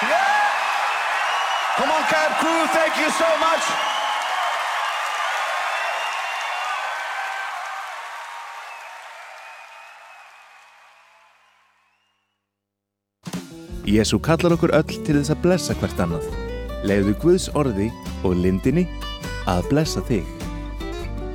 Come on, Cab Crew, thank you so much. Jesú kallar okkur öll til þess að blessa hvert annað. Leyfðu Guðs orði og lindinni að blessa þig.